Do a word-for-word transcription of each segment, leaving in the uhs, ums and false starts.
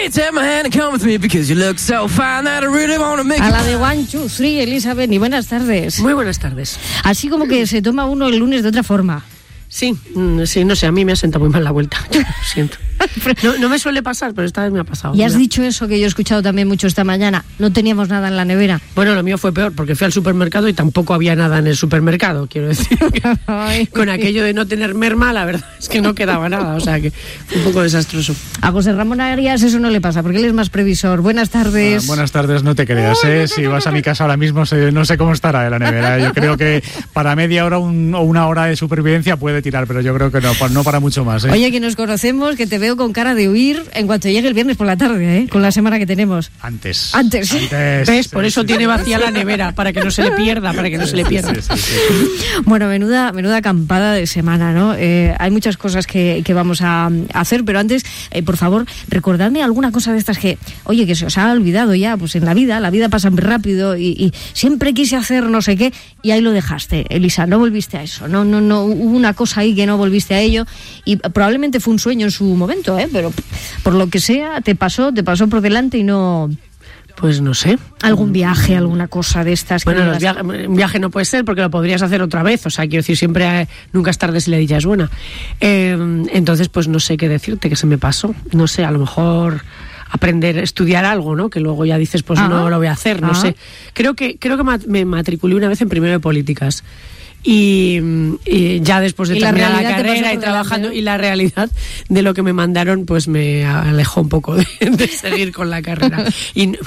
A la de one, two, three, Elizabeth, y buenas tardes. Muy buenas tardes. Así como que se toma uno el lunes de otra forma. Sí, sí, no sé, a mí me ha sentado muy mal la vuelta. Lo siento. No, no me suele pasar, pero esta vez me ha pasado. Y has dicho eso que yo he escuchado también mucho esta mañana. No teníamos nada en la nevera. Bueno, lo mío fue peor, porque fui al supermercado y tampoco había nada en el supermercado, quiero decir. Con aquello de no tener merma, la verdad es que no quedaba nada, o sea que fue un poco desastroso. A José Ramón Arias eso no le pasa, porque él es más previsor. Buenas tardes. Ah, buenas tardes, no te creas, ¿eh? Si vas a mi casa ahora mismo, no sé cómo estará la nevera. Yo creo que para media hora un, o una hora de supervivencia puede tirar, pero yo creo que no, no para mucho más, ¿eh? Oye, que nos conocemos, que te veo con cara de huir en cuanto llegue el viernes por la tarde, ¿eh? Con la semana que tenemos. Antes. Antes. Antes. ¿Ves? Por eso sí, tiene vacía sí, la nevera, para que no se le pierda, para que no se le pierda. Sí, sí, sí, sí. Bueno, menuda, menuda acampada de semana, ¿no? Eh, hay muchas cosas que, que vamos a, a hacer, pero antes, eh, por favor, recordadme alguna cosa de estas que, oye, que se os ha olvidado ya, pues en la vida, la vida pasa muy rápido y, y siempre quise hacer no sé qué y ahí lo dejaste, Elisa, no volviste a eso, no, no, no, hubo una cosa ahí que no volviste a ello y probablemente fue un sueño en su momento, ¿eh? Pero por lo que sea, te pasó, te pasó por delante y no... Pues no sé. ¿Algún viaje, alguna cosa de estas? Bueno, los viaje, un viaje no puede ser porque lo podrías hacer otra vez. O sea, quiero decir, siempre, eh, nunca es tarde si la dicha es buena. Eh, entonces, pues no sé qué decirte, que se me pasó. No sé, a lo mejor aprender, estudiar algo, ¿no? Que luego ya dices, pues ah, no lo voy a hacer, no ah. sé. Creo que, creo que me matriculé una vez en primero de políticas. Y, y ya después de terminar la, la carrera y trabajando delante, ¿no? Y la realidad de lo que me mandaron pues me alejó un poco de, de seguir con la carrera y bueno,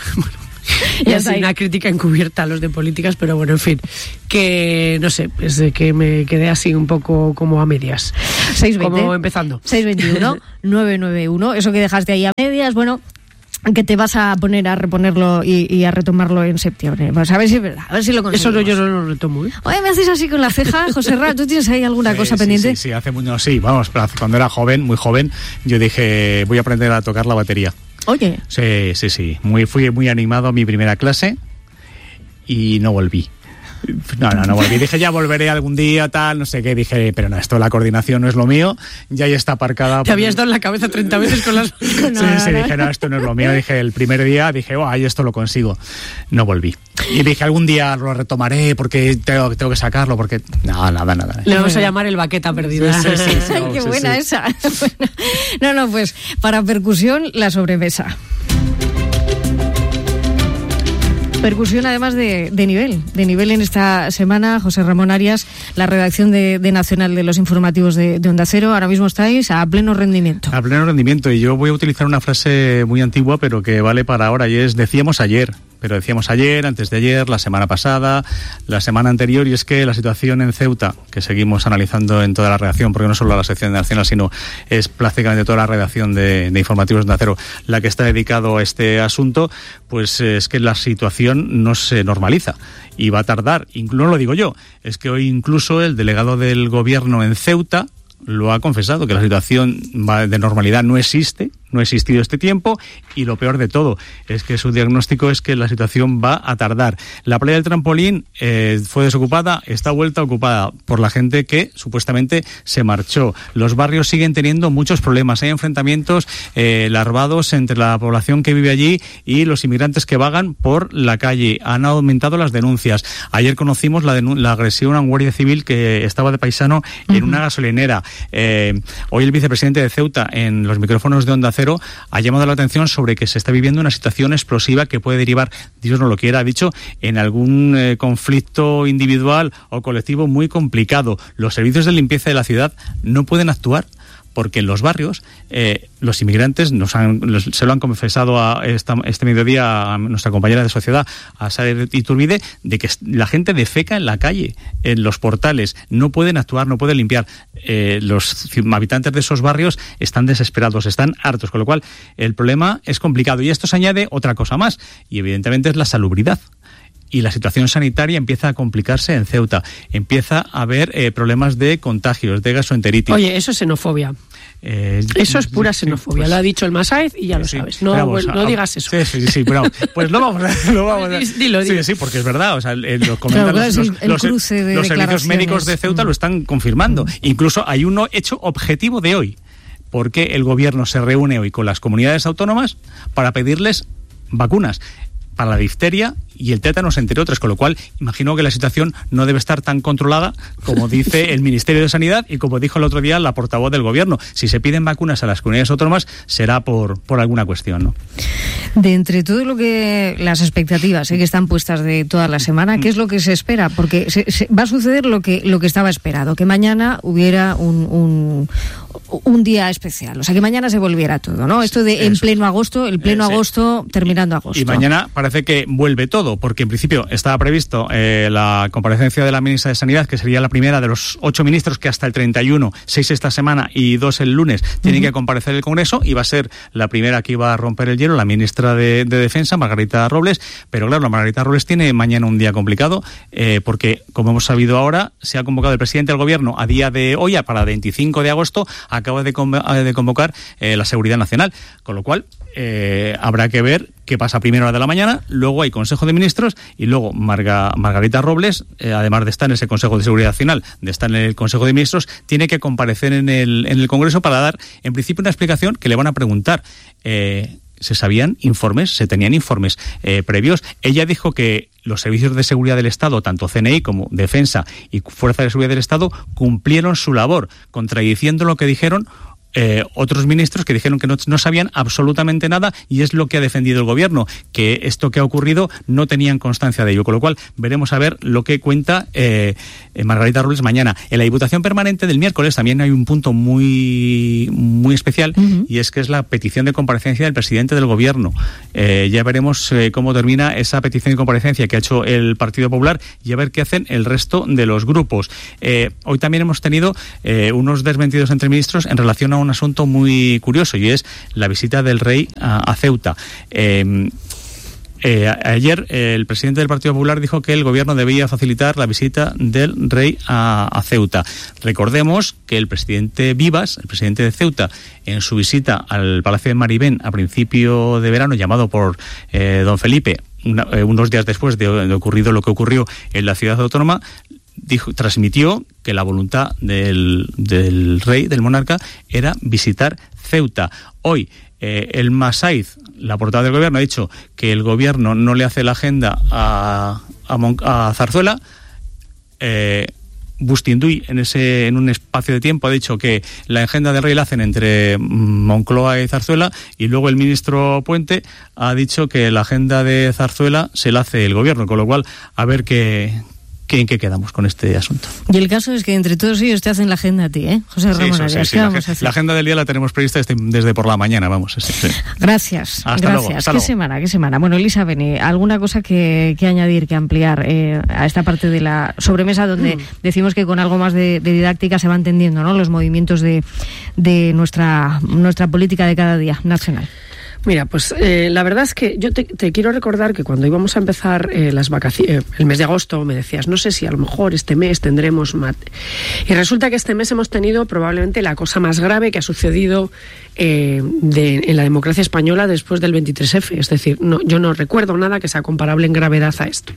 y así una crítica encubierta a los de políticas, pero bueno, en fin, que no sé, es de que me quedé así un poco como a medias, seis veinte, como empezando. seis veintiuno, nueve noventa y uno, eso que dejaste ahí a medias, bueno, que te vas a poner a reponerlo y, y a retomarlo en septiembre. Pues a ver si es verdad, a ver si lo conseguimos. Eso no, yo no lo retomo, ¿eh? Oye, me haces así con la ceja, José Ra, ¿tú tienes ahí alguna sí, cosa sí, pendiente? Sí, sí, hace mucho, sí, vamos, cuando era joven, muy joven, yo dije, voy a aprender a tocar la batería. Oye. Sí, sí, sí, muy, fui muy animado a mi primera clase y no volví. No, no, no volví. Dije, ya volveré algún día, tal, no sé qué. Dije, pero no, esto, la coordinación no es lo mío. Ya ya está aparcada. Te habías dado en la cabeza treinta veces con las... sí, sí, dije, no, esto no es lo mío. Dije, el primer día, dije, oh, ay, esto lo consigo. No volví. Y dije, algún día lo retomaré porque tengo, tengo que sacarlo, porque... No, nada, nada. Le vamos a llamar el baqueta perdida. Sí, sí, sí, sí, ay, no, qué sí, buena sí. esa. No, no, pues, para percusión, la sobremesa. Percusión además de, de nivel, de nivel en esta semana. José Ramón Arias, la redacción de, de Nacional de los informativos de, de Onda Cero, ahora mismo estáis a pleno rendimiento. A pleno rendimiento, y yo voy a utilizar una frase muy antigua, pero que vale para ahora, y es, decíamos ayer, pero decíamos ayer, antes de ayer, la semana pasada, la semana anterior, y es que la situación en Ceuta, que seguimos analizando en toda la redacción, porque no solo la sección de Nacional, sino es prácticamente toda la redacción de, de informativos de Onda Cero la que está dedicado a este asunto, pues es que la situación no se normaliza y va a tardar. No lo digo yo, es que hoy incluso el delegado del gobierno en Ceuta lo ha confesado, que la situación de normalidad no existe, no ha existido este tiempo, y lo peor de todo es que su diagnóstico es que la situación va a tardar. La playa del Trampolín eh, fue desocupada, está vuelta ocupada por la gente que supuestamente se marchó. Los barrios siguen teniendo muchos problemas, hay enfrentamientos eh, larvados entre la población que vive allí y los inmigrantes que vagan por la calle. Han aumentado las denuncias. Ayer conocimos la, denun- la agresión a un guardia civil que estaba de paisano en uh-huh. una gasolinera. Eh, hoy el vicepresidente de Ceuta, en los micrófonos de Onda Cero, ha llamado la atención sobre que se está viviendo una situación explosiva que puede derivar, Dios no lo quiera, ha dicho, en algún eh, conflicto individual o colectivo muy complicado. Los servicios de limpieza de la ciudad no pueden actuar porque en los barrios eh, los inmigrantes nos han, los, se lo han confesado a esta, este mediodía a nuestra compañera de sociedad, a Sara Iturbide, de que la gente defeca en la calle, en los portales, no pueden actuar, no pueden limpiar. Eh, los habitantes de esos barrios están desesperados, están hartos, con lo cual el problema es complicado. Y esto se añade otra cosa más, y evidentemente es la salubridad. Y la situación sanitaria empieza a complicarse en Ceuta. Empieza a haber eh, problemas de contagios, de gastroenteritis. Oye, eso es xenofobia. Eh, eso es pura xenofobia. Pues, lo ha dicho el Masáez y ya lo sí, sabes. No, vamos, no a, digas eso. Sí, sí, sí. Pero, pues lo vamos a... Lo vamos a dilo, dilo. Sí, sí, porque es verdad. O sea, los, claro, los, los, el los, los servicios médicos de Ceuta mm. lo están confirmando. Mm. Incluso hay uno hecho objetivo de hoy. por qué el gobierno se reúne hoy con las comunidades autónomas para pedirles vacunas para la difteria y el tétanos, entre otras, con lo cual imagino que la situación no debe estar tan controlada como dice el Ministerio de Sanidad y como dijo el otro día la portavoz del Gobierno. Si se piden vacunas a las comunidades autónomas será por, por alguna cuestión, ¿no? De entre todo lo que las expectativas ¿eh? que están puestas de toda la semana, ¿qué es lo que se espera? Porque se, se, va a suceder lo que lo que estaba esperado, que mañana hubiera un, un un día especial, o sea, que mañana se volviera todo, ¿no? Esto de en pleno agosto, el pleno agosto terminando agosto. Y mañana parece que vuelve todo, porque en principio estaba previsto eh, la comparecencia de la ministra de Sanidad, que sería la primera de los ocho ministros que hasta el treinta y uno, seis esta semana y dos el lunes, tienen uh-huh. que comparecer en el Congreso, y va a ser la primera que iba a romper el hielo, la ministra de, de Defensa, Margarita Robles. Pero claro, la Margarita Robles tiene mañana un día complicado, eh, porque, como hemos sabido ahora, se ha convocado el presidente del Gobierno a día de hoy, para veinticinco de agosto, acaba de, conv- de convocar eh, la Seguridad Nacional, con lo cual eh, habrá que ver qué pasa primero a la de la mañana. Luego hay Consejo de Ministros y luego Marga, Margarita Robles, eh, además de estar en ese Consejo de Seguridad Nacional, de estar en el Consejo de Ministros, tiene que comparecer en el, en el Congreso para dar, en principio, una explicación que le van a preguntar. Eh, ¿Se sabían informes? ¿Se tenían informes eh, previos? Ella dijo que los servicios de seguridad del Estado, tanto C N I como Defensa y Fuerza de Seguridad del Estado, cumplieron su labor, contradiciendo lo que dijeron Eh, otros ministros que dijeron que no, no sabían absolutamente nada, y es lo que ha defendido el Gobierno, que esto que ha ocurrido no tenían constancia de ello, con lo cual veremos a ver lo que cuenta eh, Margarita Robles mañana. En la Diputación Permanente del miércoles también hay un punto muy muy especial, uh-huh. y es que es la petición de comparecencia del presidente del Gobierno. Eh, ya veremos eh, cómo termina esa petición de comparecencia que ha hecho el Partido Popular, y a ver qué hacen el resto de los grupos. Eh, hoy también hemos tenido eh, unos desmentidos entre ministros en relación a un asunto muy curioso, y es la visita del rey a, a Ceuta. Eh, eh, ayer eh, el presidente del Partido Popular dijo que el Gobierno debía facilitar la visita del rey a, a Ceuta. Recordemos que el presidente Vivas, el presidente de Ceuta, en su visita al Palacio de Maribén a principio de verano, llamado por eh, don Felipe, una, eh, unos días después de, de ocurrido lo que ocurrió en la ciudad autónoma, Dijo, transmitió que la voluntad del, del rey, del monarca, era visitar Ceuta. Hoy, eh, el Masaiz, la portavoz del Gobierno, ha dicho que el Gobierno no le hace la agenda a, a, Mon- a Zarzuela. Eh, Bustinduy, en ese en un espacio de tiempo, ha dicho que la agenda del rey la hacen entre Moncloa y Zarzuela, y luego el ministro Puente ha dicho que la agenda de Zarzuela se la hace el Gobierno, con lo cual, a ver qué... ¿En qué quedamos con este asunto? Y el caso es que entre todos ellos te hacen la agenda a ti, ¿eh? José Ramón Arias, sí, sí, sí, la, la agenda del día la tenemos prevista desde, desde por la mañana, vamos. Sí, sí. Gracias, hasta gracias. Luego, hasta ¿Qué luego. semana, qué semana? Bueno, Elisa Beni, ¿alguna cosa que, que añadir, que ampliar eh, a esta parte de la sobremesa, donde mm. decimos que con algo más de, de didáctica se va entendiendo, ¿no?, los movimientos de, de nuestra, nuestra política de cada día nacional? Mira, pues eh, la verdad es que yo te, te quiero recordar que cuando íbamos a empezar eh, las vacaciones, el mes de agosto, me decías, no sé si a lo mejor este mes tendremos mat... Y resulta que este mes hemos tenido probablemente la cosa más grave que ha sucedido eh, de, en la democracia española después del veintitrés efe. Es decir, no, yo no recuerdo nada que sea comparable en gravedad a esto.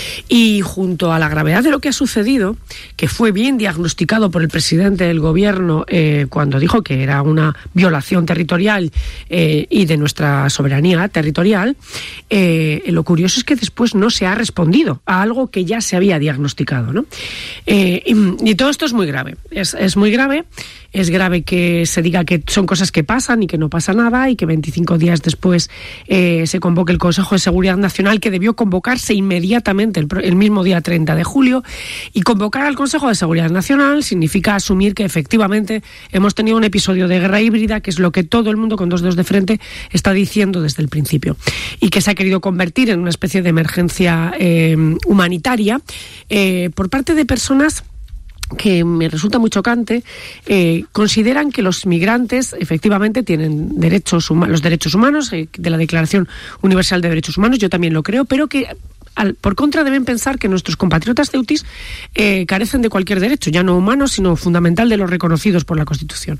Y junto a la gravedad de lo que ha sucedido, que fue bien diagnosticado por el presidente del Gobierno eh, cuando dijo que era una violación territorial eh, y de nuestra nuestra soberanía territorial, eh, lo curioso es que después no se ha respondido a algo que ya se había diagnosticado, ¿no? Eh, y, y todo esto es muy grave, es, es muy grave, es grave que se diga que son cosas que pasan y que no pasa nada, y que veinticinco días después eh, se convoque el Consejo de Seguridad Nacional, que debió convocarse inmediatamente el, el mismo día treinta de julio, y convocar al Consejo de Seguridad Nacional significa asumir que efectivamente hemos tenido un episodio de guerra híbrida, que es lo que todo el mundo con dos dedos de frente está diciendo desde el principio, y que se ha querido convertir en una especie de emergencia eh, humanitaria eh, por parte de personas que me resulta muy chocante, eh, consideran que los migrantes efectivamente tienen derechos huma- los derechos humanos eh, de la Declaración Universal de Derechos Humanos, yo también lo creo, pero que al, por contra deben pensar que nuestros compatriotas ceutíes eh, carecen de cualquier derecho, ya no humano, sino fundamental de los reconocidos por la Constitución.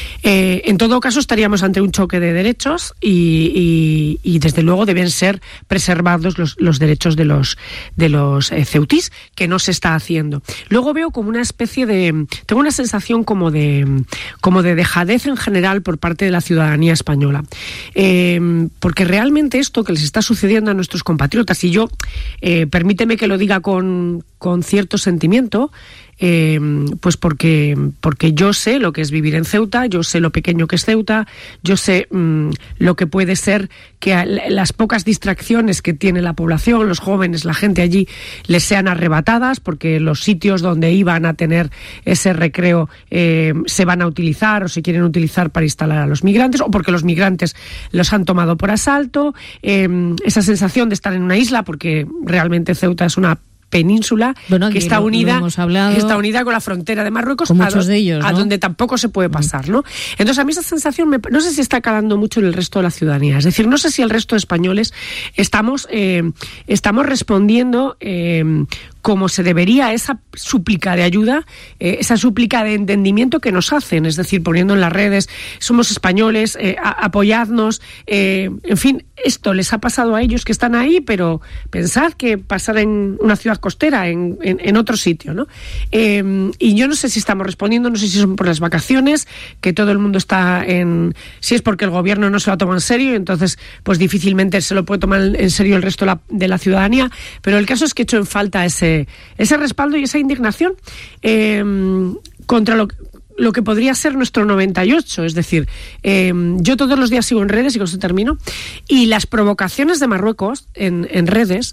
Eh, en todo caso, estaríamos ante un choque de derechos y, y, y desde luego deben ser preservados los, los derechos de los, de los eh, ceutís, que no se está haciendo. Luego veo como una especie de... Tengo una sensación como de, como de dejadez en general por parte de la ciudadanía española. Eh, porque realmente esto que les está sucediendo a nuestros compatriotas, y yo, eh, permíteme que lo diga con, con cierto sentimiento, Eh, pues porque, porque yo sé lo que es vivir en Ceuta, yo sé lo pequeño que es Ceuta, yo sé mmm, lo que puede ser que a, las pocas distracciones que tiene la población, los jóvenes, la gente allí, les sean arrebatadas, porque los sitios donde iban a tener ese recreo eh, se van a utilizar o se quieren utilizar para instalar a los migrantes, o porque los migrantes los han tomado por asalto, eh, esa sensación de estar en una isla, porque realmente Ceuta es una península bueno, que está lo, unida lo hemos hablado, que está unida con la frontera de Marruecos, con muchos a, do, de ellos, ¿no? a donde tampoco se puede pasar, ¿no? Entonces a mí esa sensación me, no sé si está calando mucho en el resto de la ciudadanía, es decir, no sé si el resto de españoles estamos eh, estamos respondiendo eh, como se debería a esa súplica de ayuda, eh, esa súplica de entendimiento que nos hacen, es decir, poniendo en las redes, somos españoles, eh, a, apoyadnos, eh, en fin, esto les ha pasado a ellos que están ahí, pero pensad que pasar en una ciudad costera, en, en, en otro sitio, ¿no? Eh, y yo no sé si estamos respondiendo, no sé si son por las vacaciones, que todo el mundo está en... Si es porque el gobierno no se lo toma en serio, entonces pues difícilmente se lo puede tomar en serio el resto de la, de la ciudadanía, pero el caso es que echo en falta ese ese respaldo y esa indignación eh, contra lo, lo que podría ser nuestro noventa y ocho, es decir, eh, yo todos los días sigo en redes, y con esto termino, y las provocaciones de Marruecos en, en redes,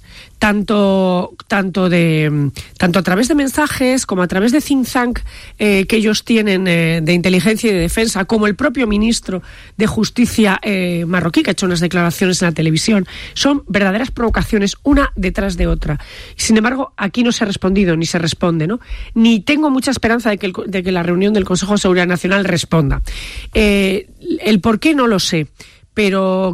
tanto tanto de tanto a través de mensajes como a través de think tank eh, que ellos tienen eh, de inteligencia y de defensa, como el propio ministro de Justicia eh, marroquí, que ha hecho unas declaraciones en la televisión, son verdaderas provocaciones una detrás de otra. Sin embargo, aquí no se ha respondido ni se responde, ¿no? Ni tengo mucha esperanza de que, el, de que la reunión del Consejo de Seguridad Nacional responda. Eh, el por qué no lo sé, pero